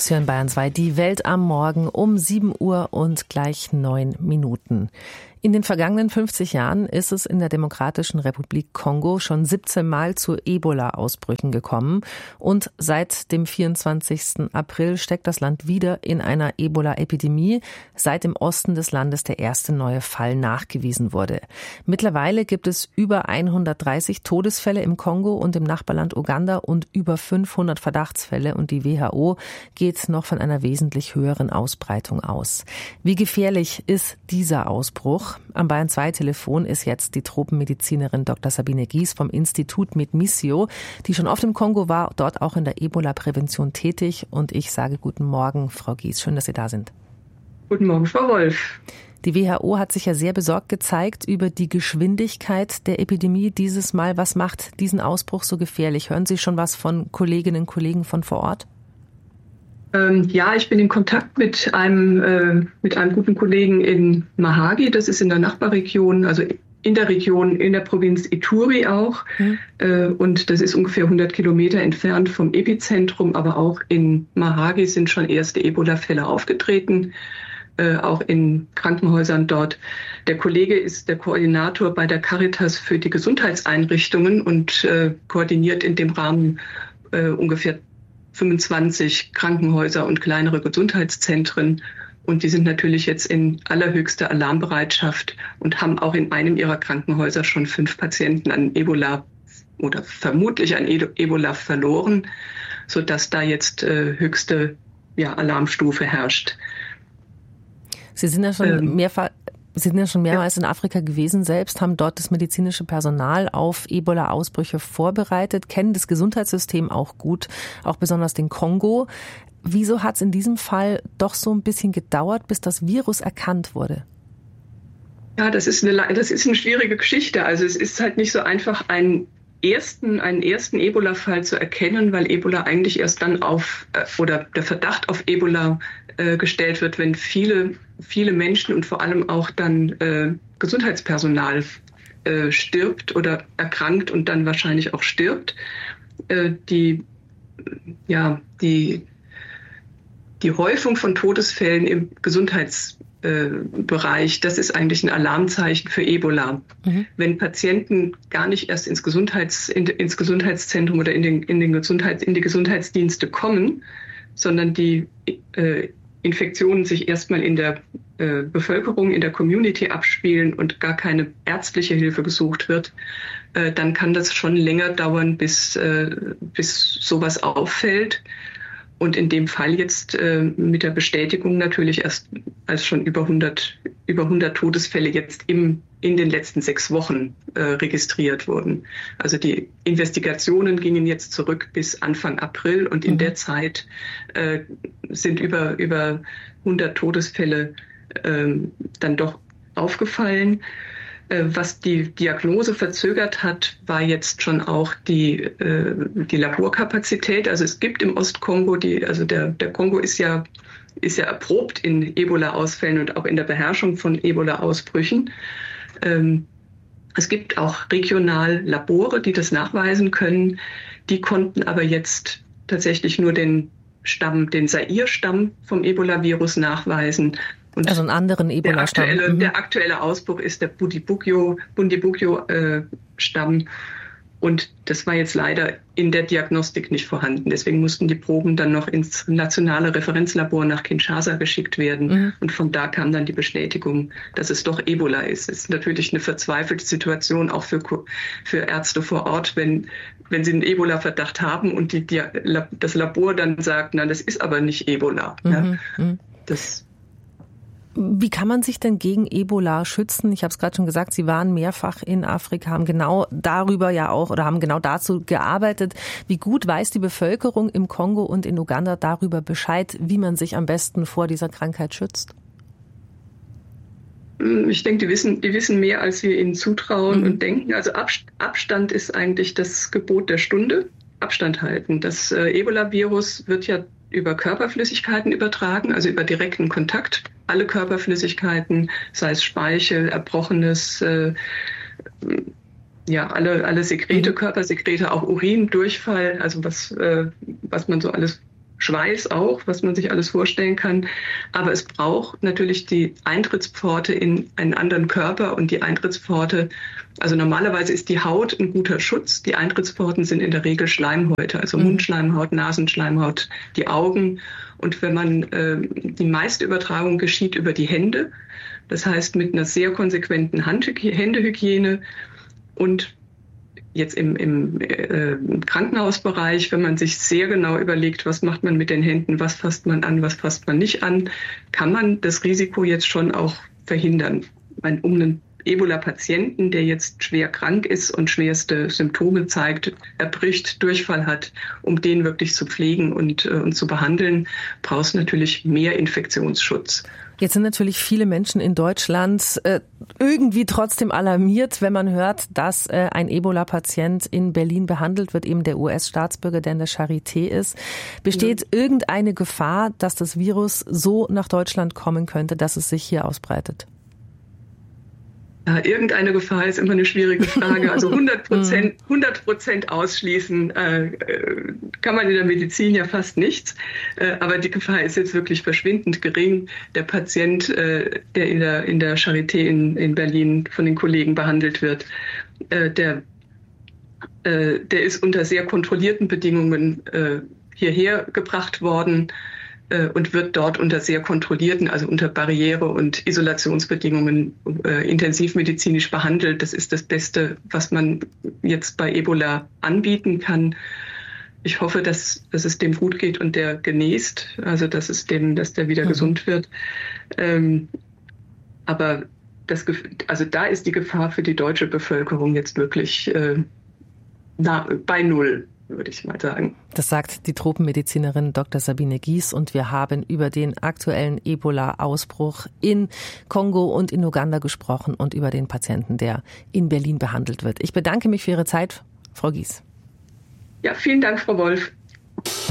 Sie hören Bayern 2, die Welt am Morgen um 7 Uhr und gleich 9 Minuten. In den vergangenen 50 Jahren ist es in der Demokratischen Republik Kongo schon 17 Mal zu Ebola-Ausbrüchen gekommen. Und seit dem 24. April steckt das Land wieder in einer Ebola-Epidemie, seit im Osten des Landes der erste neue Fall nachgewiesen wurde. Mittlerweile gibt es über 130 Todesfälle im Kongo und im Nachbarland Uganda und über 500 Verdachtsfälle. Und die WHO geht noch von einer wesentlich höheren Ausbreitung aus. Wie gefährlich ist dieser Ausbruch? Am Bayern 2 Telefon ist jetzt die Tropenmedizinerin Dr. Sabine Gies vom Institut MedMissio, die schon oft im Kongo war, dort auch in der Ebola-Prävention tätig. Und ich sage guten Morgen, Frau Gies. Schön, dass Sie da sind. Guten Morgen, Frau Wolf. Die WHO hat sich ja sehr besorgt gezeigt über die Geschwindigkeit der Epidemie dieses Mal. Was macht diesen Ausbruch so gefährlich? Hören Sie schon was von Kolleginnen und Kollegen von vor Ort? Ja, ich bin in Kontakt mit einem guten Kollegen in Mahagi. Das ist in der Nachbarregion, also in der Region, in der Provinz Ituri auch. Und das ist ungefähr 100 Kilometer entfernt vom Epizentrum. Aber auch in Mahagi sind schon erste Ebola-Fälle aufgetreten, auch in Krankenhäusern dort. Der Kollege ist der Koordinator bei der Caritas für die Gesundheitseinrichtungen und koordiniert in dem Rahmen ungefähr 25 Krankenhäuser und kleinere Gesundheitszentren. Und die sind natürlich jetzt in allerhöchster Alarmbereitschaft und haben auch in einem ihrer Krankenhäuser schon 5 Patienten an Ebola oder vermutlich an Ebola verloren, sodass da jetzt höchste Alarmstufe herrscht. Sie sind ja schon mehrmals in Afrika gewesen selbst, haben dort das medizinische Personal auf Ebola-Ausbrüche vorbereitet, kennen das Gesundheitssystem auch gut, auch besonders den Kongo. Wieso hat es in diesem Fall doch so ein bisschen gedauert, bis das Virus erkannt wurde? Ja, das ist eine schwierige Geschichte. Also es ist halt nicht so einfach, einen ersten Ebola-Fall zu erkennen, weil Ebola eigentlich erst dann oder der Verdacht auf Ebola gestellt wird, wenn viele Menschen und vor allem auch dann Gesundheitspersonal stirbt oder erkrankt und dann wahrscheinlich auch stirbt. Die Häufung von Todesfällen im Gesundheitsbereich, das ist eigentlich ein Alarmzeichen für Ebola. Wenn Patienten gar nicht erst ins Gesundheitszentrum oder in die Gesundheitsdienste kommen, sondern die Infektionen sich erstmal in der Bevölkerung, in der Community abspielen und gar keine ärztliche Hilfe gesucht wird, dann kann das schon länger dauern, bis sowas auffällt. Und in dem Fall jetzt mit der Bestätigung natürlich erst, als schon über 100 Todesfälle jetzt in den letzten 6 Wochen registriert wurden. Also die Investigationen gingen jetzt zurück bis Anfang April und in der Zeit sind über 100 Todesfälle dann doch aufgefallen. Was die Diagnose verzögert hat, war jetzt schon auch die Laborkapazität. Also es gibt im Ostkongo, der Kongo ist ja erprobt in Ebola-Ausfällen und auch in der Beherrschung von Ebola-Ausbrüchen. Es gibt auch regional Labore, die das nachweisen können. Die konnten aber jetzt tatsächlich nur den Zaire-Stamm vom Ebola-Virus nachweisen. Und also einen anderen Ebola-Stamm. Der aktuelle Ausbruch ist der Bundibugyo-Stamm. Und das war jetzt leider in der Diagnostik nicht vorhanden. Deswegen mussten die Proben dann noch ins nationale Referenzlabor nach Kinshasa geschickt werden. Und von da kam dann die Bestätigung, dass es doch Ebola ist. Es ist natürlich eine verzweifelte Situation auch für Ärzte vor Ort, wenn sie einen Ebola-Verdacht haben und das Labor dann sagt, nein, das ist aber nicht Ebola. Ja. Wie kann man sich denn gegen Ebola schützen? Ich habe es gerade schon gesagt, Sie waren mehrfach in Afrika, haben genau dazu gearbeitet. Wie gut weiß die Bevölkerung im Kongo und in Uganda darüber Bescheid, wie man sich am besten vor dieser Krankheit schützt? Ich denke, die wissen mehr, als wir ihnen zutrauen und denken. Also Abstand ist eigentlich das Gebot der Stunde. Abstand halten. Das Ebola-Virus wird ja über Körperflüssigkeiten übertragen, also über direkten Kontakt. Alle Körperflüssigkeiten, sei es Speichel, Erbrochenes, alle Sekrete, Körpersekrete, auch Urin, Durchfall, also was man so alles Schweiß auch, was man sich alles vorstellen kann. Aber es braucht natürlich die Eintrittspforte in einen anderen Körper und die Eintrittspforte, also normalerweise ist die Haut ein guter Schutz. Die Eintrittspforten sind in der Regel Schleimhäute, also Mundschleimhaut, Nasenschleimhaut, die Augen. Und wenn man, die meiste Übertragung geschieht über die Hände, das heißt mit einer sehr konsequenten Händehygiene und jetzt im Krankenhausbereich, wenn man sich sehr genau überlegt, was macht man mit den Händen, was fasst man an, was fasst man nicht an, kann man das Risiko jetzt schon auch verhindern. Um einen Ebola-Patienten, der jetzt schwer krank ist und schwerste Symptome zeigt, erbricht, Durchfall hat, um den wirklich zu pflegen und zu behandeln, braucht es natürlich mehr Infektionsschutz. Jetzt sind natürlich viele Menschen in Deutschland irgendwie trotzdem alarmiert, wenn man hört, dass ein Ebola-Patient in Berlin behandelt wird, eben der US-Staatsbürger, der in der Charité ist. Besteht irgendeine Gefahr, dass das Virus so nach Deutschland kommen könnte, dass es sich hier ausbreitet? Ja, irgendeine Gefahr ist immer eine schwierige Frage. Also 100% ausschließen kann man in der Medizin ja fast nichts. Aber die Gefahr ist jetzt wirklich verschwindend gering. Der Patient, der in der Charité in Berlin von den Kollegen behandelt wird, der ist unter sehr kontrollierten Bedingungen hierher gebracht worden und wird dort unter sehr kontrollierten, also unter Barriere- und Isolationsbedingungen intensivmedizinisch behandelt. Das ist das Beste, was man jetzt bei Ebola anbieten kann. Ich hoffe, dass es dem gut geht und der genest, also dass der wieder gesund wird. Aber da ist die Gefahr für die deutsche Bevölkerung jetzt wirklich bei Null, würde ich mal sagen. Das sagt die Tropenmedizinerin Dr. Sabine Gies und wir haben über den aktuellen Ebola-Ausbruch in Kongo und in Uganda gesprochen und über den Patienten, der in Berlin behandelt wird. Ich bedanke mich für Ihre Zeit, Frau Gies. Ja, vielen Dank, Frau Wolf.